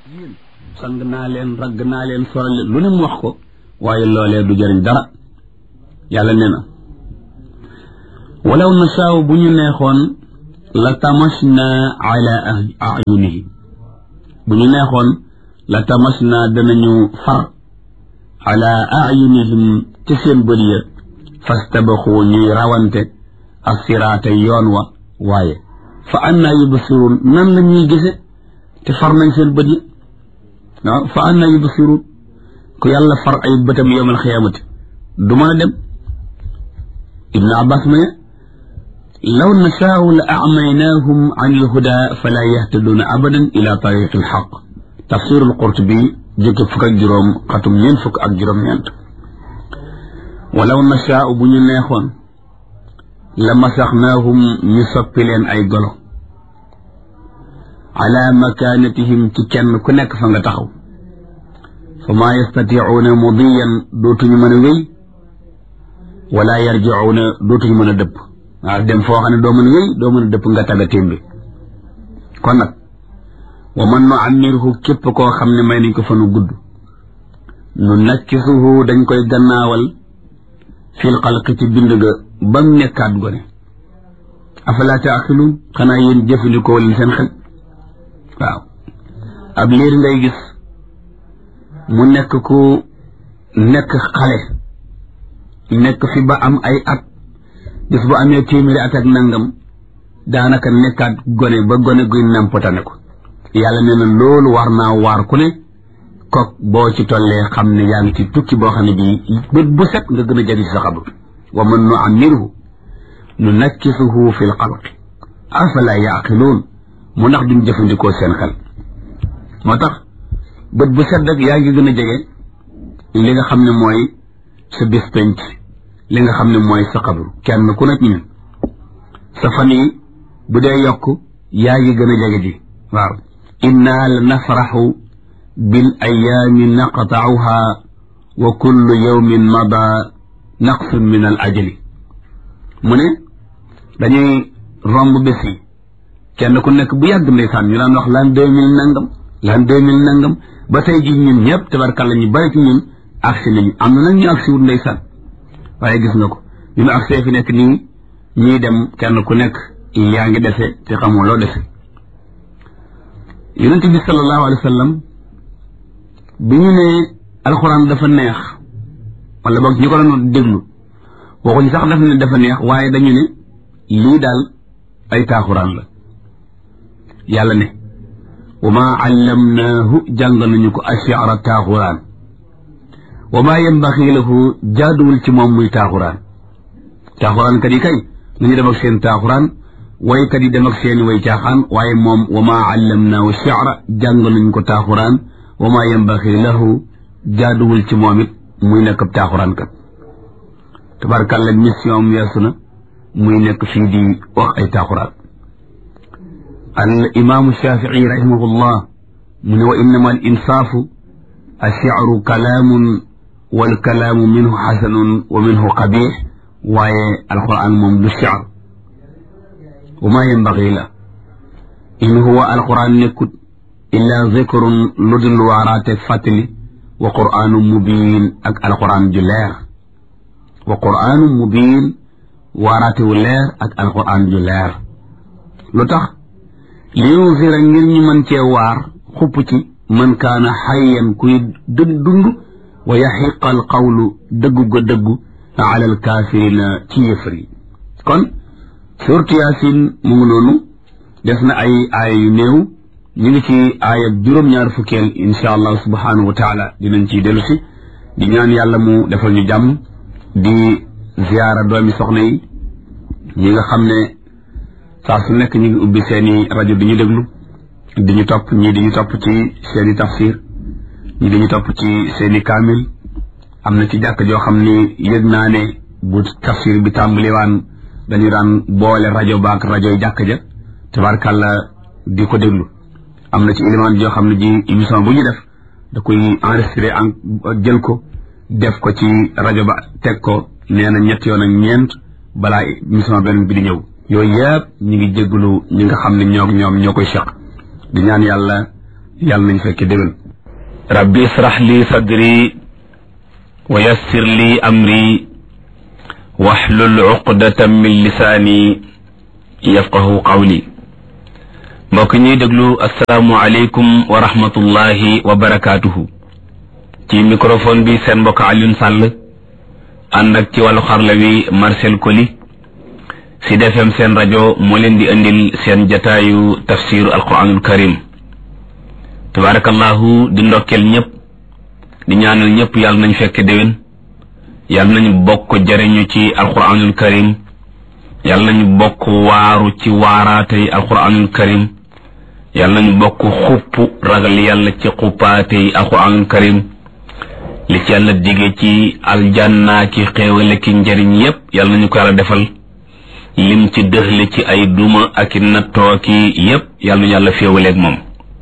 yéen sang naa leen ragg naa leen soral leen lu ne mu wax ko waaye loolee du jëriñ dara yàlla nee na walaw nasaaw bu ñu neexoon la tamasna ala ayunihim bu ñu neexoon la tamasna danañu far ala ayunihim ci seen bët ya fastabaxu ñuy rawante assiraata yoon wa waaye fa anna yubsirun nan la ñuy gise te far nañ seen bët yi waaw fa anna yubsirun ku yàlla far ay bëtam yawmal xiyaamati du mën a dem ibnu abbas ma ne law nashaau la acmaynaahum an ilhuda fala yahtaduuna abadan ila tariqi ilxaq tafsirul qurtubi jëkk fukk ak juróom xatum ñeent fukk ak juróom-ñeent walaw nashaau bu ñu neexoon la masaxnaahum ñu soppi leen ay golo ala makaanatihim ci kenn ku nekk fa nga taxaw fa maa yastaticuuna mudiyan dootuñu mën a wéy wala yarjicuuna dootuñu mën a dëpp waaw dem foo xam ne doo mën a wéy doo mën a dëpp nga tagga témbi kon nag wa man nu ammirhu képp koo xam ne may nañ ko fa nu gudd nu nakkisuhu dañ koy gannaawal fil xalqi ci bind ga ba mu nekkaat gone afalaa taaxiluun xanaa yéen jëfandikoo leen seen xel waaw ab liir ngay gis mu nekk ku nekk xale nekk fi ba am ay at bis bu amee téeméeri at ak nangam daanaka nekkaat gone ba gone guy nampatane ko yàlla nee na loolu war naa waar ku ne kook boo ci tollee xam ne yaa ngi ci tukki boo xam ne bii bët bu set nga gën a jagi ci sa xabru wa man nu ammirhu nu nakkisuhu fi l xalqi afala yaqiluun mu ndax duñ jëfandikoo seen xel moo tax bët bu set rek yaa ngi gën a jege li nga xam ne mooy sa bis penc li nga xam ne mooy sa xabru kenn ku nekk ñun sa fan yi bu dee yokk yaa ngi gën a jege ji waaw inna la nafraxu bil ayaami naqtauha wa kullu yawmin mada naqsun min al ajali mu ne dañuy romb bés yi kenn ku nekk bu yàgg ndeysaan ñu daan wax l'an 2000 nangam l'an 2000 nangam ba tey ji ñun ñëpp tabarkàlla ñu bari ci ñun agsi nañu am na nag ñu agsi wut ndeysaan waaye gis nga ko ñu mu agsee fi nekk nii ñuy dem kenn ku nekk yaa ngi dese te xamoo loo dese yonent bi sallallahu alayhi wa sallam bi ñu ne alxuraan dafa neex wala boog ñu ko doon déglu waxuñ sax daf ne dafa neex waaye dañu ne lii daal ay taaxuraan la yàlla ne wa maa allamnaahu jàng nañu ko ashi'ra taaxuraan wa maa yambaxi lahu jaaduwul ci moom muy taaxuraan taaxuraan kat yi kay nañu dem ak seen taaxuraan waykat yi dem ak seen way caaxaan waaye moom wa maa allamnaahu shi'ra jàng nañu ko taaxuraan wa maa yambaxi lahu jaaduwul ci moom it muy nekk ab taaxuraan kat tabarkàlla mission am yeesu na muy nekk fii di wax ay taaxuraan al imaamu shafii rahimahullah mu ne wa innama al insaafu ash-shi'ru kalaamun wal kalaamu minhu xasanun wa minhu qabiix waaye alquran moom du shi'r wa maa yanbaghi la in huwa alquran nekkut illa zikrun lu dul waaraate fàttali wa qur'aanu mubiin ak alquran ju leer wa qur'aanu mubiin waaraate wu leer ak alquran ju leer lu tax li yunzira ngir ñu mën cee waar xupp ci man kaana xayyan kuy dund wa yaxiqa al qawlu dëggu ga dëggu ala al kaafirina ci yëfër yi kon suurtu yaasin mu ngi noonu des na ay aaya yu néew ñu ngi ci aaya juróom-ñaar fukkeel insha allah subhanahu wa taala dinañ ciy dellu si di ñaan yàlla mu defal ñu jàmm di ziyaara doomi soxna yi ñi nga xam ne saa su nekk ñu ngi ubbi seeni rajo di ñu déglu di ñu topp ñii di ñu topp ci seeni tafsir ñii di ñu topp ci seeni kaamil am na ci jàkk joo xam ni yëg naa ne bu tafsir bi tàmbaliwaan dañu daan boole rajo baak rajoy jàkk ja tabarkàlla di ko déglu am na ci élément joo xam ne ji émission bu ñu def da koy enregistré jël ko def ko ci rajo ba teg ko nee na ñett yoon ak ñeent balaa émission beneen bi di ñëw yooyu yëpp ñu ngi jégalu ñi nga xam ne ñoom ñoo koy seq di ñaan yàlla yàlla nañ fekke déwén. rabbi israh li sadri wa yassir li amri wahlul uqdatan min lisaani yafqahu qawli. mbokk ñuy déglu asalaamu aleykum wa rahmatullahi wa barakaatuhu. ci microphone bi seen mbokk Alioune Sall ànd ak ci wàllu xarla wi Marcel Koli. Sud FM seen rajo moo leen di indil seen jataayu tafsiru alquranul karim. tabarakallahu di ndokkeel ñëpp di ñaanal ñëpp yàlla nañ fekk déwén, yàlla nañu bokk jariñu ci alquranul karim, yàlla nañu bokk waaru ci waaraatey alquranul karim, yàlla nañu bokk xupp ragal yàlla ci xuppaatey alquranul karim. li ci yàlla dige ci aljanna ki xéewale ki njariñ yépp yàlla nañu ko yàlla defal. lim ci dëxle ci ay duma ak i nattoo ki yépp yàlla nañu yàlla féewaleeg moom.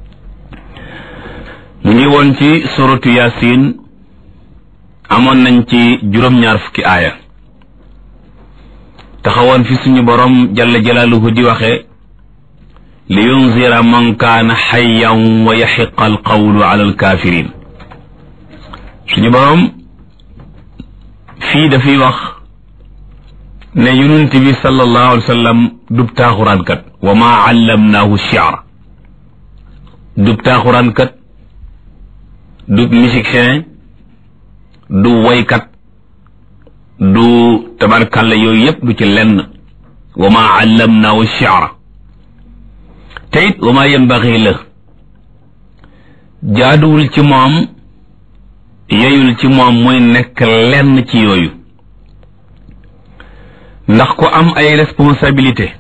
ñu ngi woon ci suratu yasin, amoon nañ ci juróom-ñaar fukki aaya, taxawoon fi suñu borom jalla jalaaluhu di waxe li yunzira man kaana xayyan wa yaxiqa alqawlu ala alkafirin. suñu borom fii dafay wax ne yonent bi sallallahu alayhi wa sallam dub taaxuraankat, wa maa allamnaahu shi'ra. dub taaxuraankat, du musicien, du woykat, du tabarkalla yooyu yépp du ci lenn. wa maa allamnaahu shi'ra. te it wa maa yanbaxi la, jaaduwul ci moom, yeyul ci moom muy nekk lenn ci yooyu. ndax ko am ay responsabilité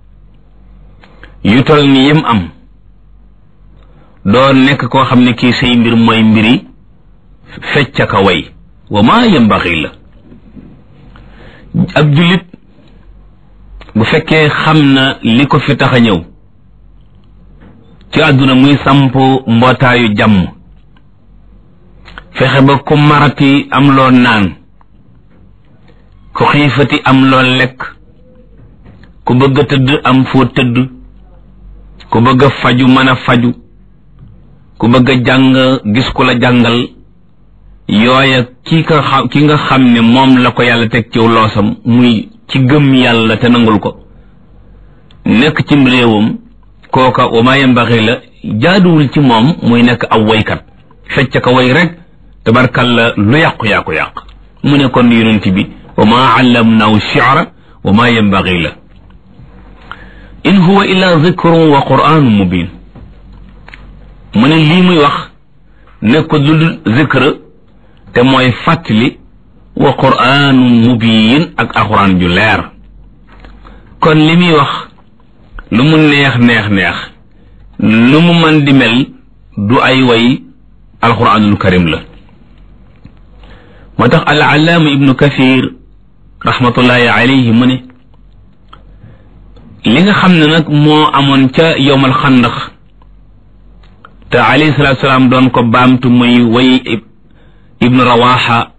yu tol ni yim am, doo nekk koo xam ne kii say mbir mooy mbiri fecc ka way. wa maa yambaxi la. ab jullit bu fekkee xam na li ko fi tax a ñëw ci àdduna muy samp mbootaayu jàmm, fexe ba ku marati am loo naan, ku xiifati am loo lekk, ku bëgg a tëdd am foo tëdd, ku bëgg a faju mën a faju, ku bëgg a jàng gis ku la jàngal. yooya ki nga xam ne moom la ko yàlla teg ciw loosam muy ci gëm yàlla te nangul ko, nekk cim réewam, kooka wa maa yambaxi la, jaaduwul ci moom muy nekk aw woykat fecc ka way rek tabarkalla lu yàqu yaa ko yàq. mu ne kon yonent bi wa maa allamnaahu shi'ra wa maa yanbaghi la. in huwa illa zikrun wa qur'anun mubin. mu ne lii muy wax nekkul lu dul zikr te mooy fàttali, wa qur'anun mubin ak alxuraan ju leer. kon li muy wax lu mu neex neex neex, lu mu mën di mel, du ay way alxuraanul karim la. moo tax al-allaama ibnu kathir rahmatullahi alayhi mu ne li nga xam ne nag moo amoon ca yowmal xandax te alayhi salaatu salaam doon ko baamtu muy way ibnu rawaxa,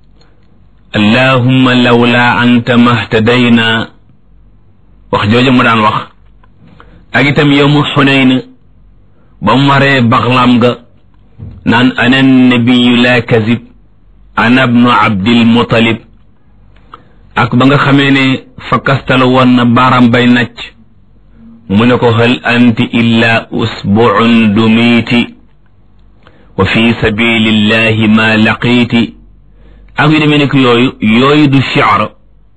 allahumma lawla anta mahtadayna, wax jooju mu daan wax. ak itam yowmu xunayn ba mu waree baxlaam ga naan ana nabiyu la kazib ana ibnu abdil muttalib. ak ba nga xamee ne fakastala woon na baaram bay nacc, mu ne ko hal anti illa usbu'un dumiti wa fi sabilillahi ma laqiiti. ak yu demee ne ko yooyu du shi'r,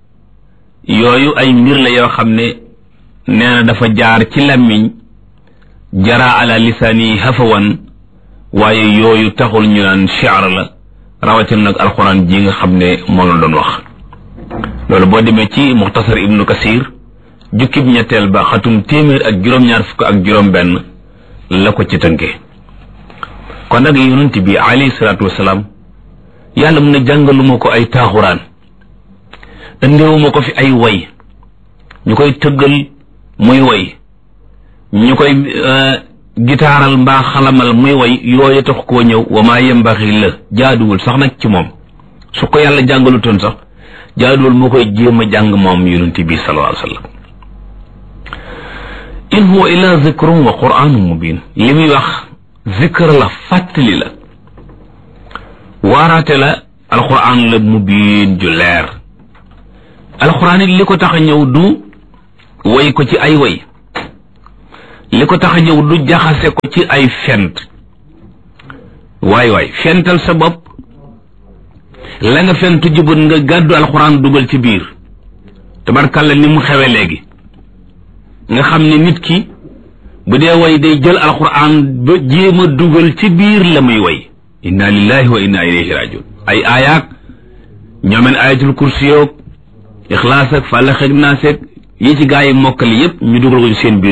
yooyu ay mbir la yoo xam ne nee na dafa jaar ci làmmiñ, jara ala lisaani hafawan, waaye yooyu taxul ñu naan shi'r la, rawatina nag alquran ji nga xam ne moo la doon wax. loolu boo demee ci muxtasar ibnu kasir jukkib ñetteel ba xatum téeméer ak juróom-ñaar fukk ak juróom-benn la ko ci tënkee. kon nag yonent bi alayhi salaatu wasalaam yàlla mun na jàngaluma ko ay taaxuraan, indewuma ko fi ay way ñu koy tëggal muy way, ñu koy gitaaral mbaa xalamal muy way. yooyu tax koo ñëw. wa maa yembaxi la, jaaduwul sax nag ci moom. su ko yàlla jàngalutoon sax jaaduwul moo koy jéem a jàng moom yonent bi sallallahu alayhi wa sallam. in huwa illa zikrun wa qur'anun mubin. li muy wax zikr la fàttali la waaraate la alquran la mubiin ju leer alquran it li ko tax a ñëw du way ko ci ay way li ko tax a ñëw du jaxase ko ci ay fent waay fental sa bopp la nga fentu jubut nga gàddu alquran dugal ci biir tabarkàlla ni mu xewe léegi nga xam ne nit ki bu dee way day jël alquran ba jéem a dugal ci biir la muy way inna lillahi wa inna ilayhi rajiun ay aayaak ñoomeen ayatul kursi yoog ixlaas ak fàllax ak naas ak yi ci gaa yi mokkali yépp ñu dugal ko ci seen biir